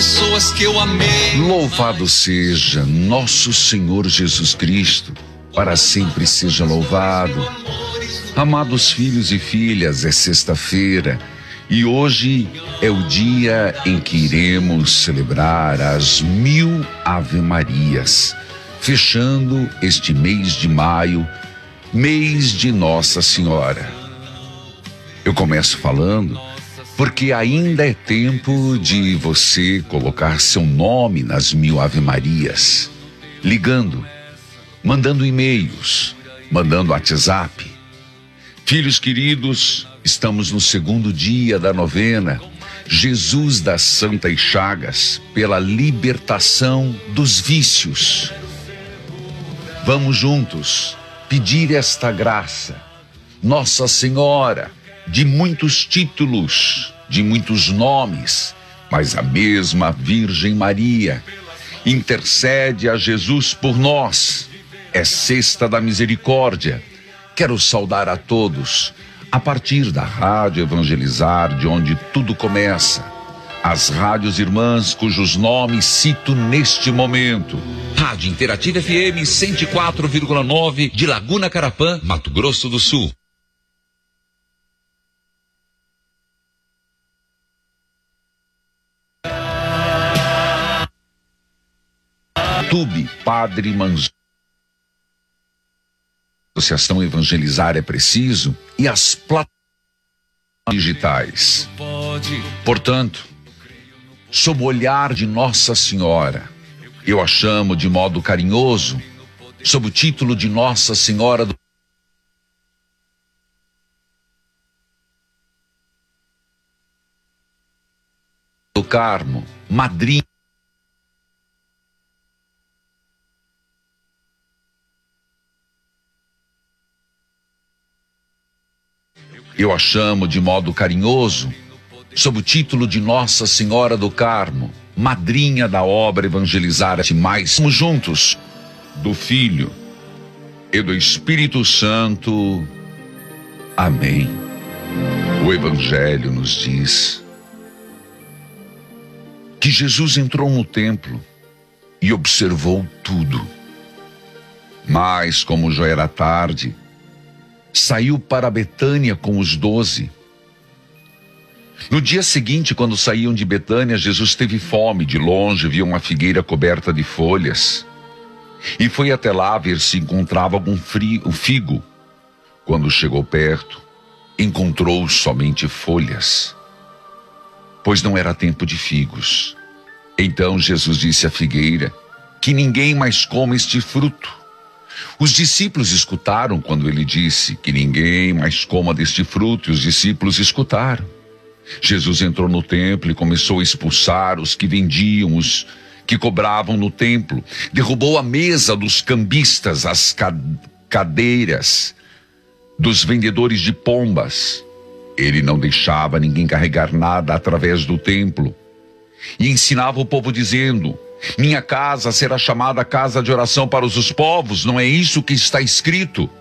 pessoas que eu amei. Louvado seja nosso Senhor Jesus Cristo, para sempre seja louvado. Amados filhos e filhas, é sexta-feira e hoje é o dia em que iremos celebrar as 1000 Ave-Marias, fechando este mês de maio, mês de Nossa Senhora. Eu começo falando porque ainda é tempo de você colocar seu nome nas 1000 Ave-Marias, ligando, mandando e-mails, mandando WhatsApp. Filhos queridos, estamos no segundo dia da novena, Jesus das Santas Chagas, pela libertação dos vícios. Vamos juntos pedir esta graça. Nossa Senhora, de muitos títulos, de muitos nomes, mas a mesma Virgem Maria, intercede a Jesus por nós. É Sexta da Misericórdia. Quero saudar a todos, a partir da Rádio Evangelizar, de onde tudo começa. As rádios irmãs cujos nomes cito neste momento. Rádio Interativa FM 104,9 de Laguna Carapã, Mato Grosso do Sul. YouTube Padre Manzoni. Associação Evangelizar é Preciso e as plataformas digitais. Portanto, sob o olhar de Nossa Senhora, eu a chamo de modo carinhoso, sob o título de Nossa Senhora do Carmo, madrinha. Eu a chamo de modo carinhoso, sob o título de Nossa Senhora do Carmo, madrinha da obra Evangelizar Mais. Estamos juntos, do Filho e do Espírito Santo. Amém. O Evangelho nos diz que Jesus entrou no templo e observou tudo. Mas, como já era tarde, saiu para Betânia com os 12. No dia seguinte, quando saíam de Betânia, Jesus teve fome. De longe viu uma figueira coberta de folhas e foi até lá ver se encontrava algum figo. Quando chegou perto, encontrou somente folhas, pois não era tempo de figos. Então Jesus disse à figueira que ninguém mais coma este fruto. Os discípulos escutaram quando ele disse que ninguém mais coma deste fruto, e os discípulos escutaram. Jesus entrou no templo e começou a expulsar os que vendiam, os que cobravam no templo. Derrubou a mesa dos cambistas, as cadeiras dos vendedores de pombas. Ele não deixava ninguém carregar nada através do templo. E ensinava o povo dizendo: minha casa será chamada casa de oração para os povos, não é isso que está escrito?